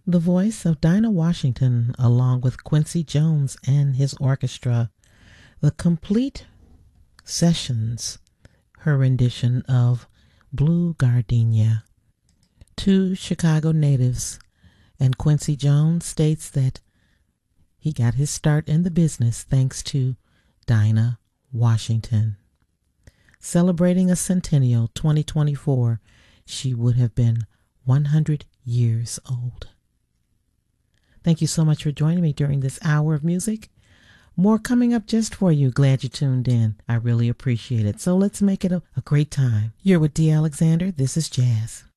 The voice of Dinah Washington, along with Quincy Jones and his orchestra, the complete sessions, her rendition of Blue Gardenia. Two Chicago natives, and Quincy Jones states that he got his start in the business thanks to Dinah Washington. Celebrating a centennial 2024, she would have been 100 years old. Thank you so much for joining me during this hour of music. More coming up just for you. Glad you tuned in. I really appreciate it. So let's make it a great time. You're with D. Alexander. This is Jazz.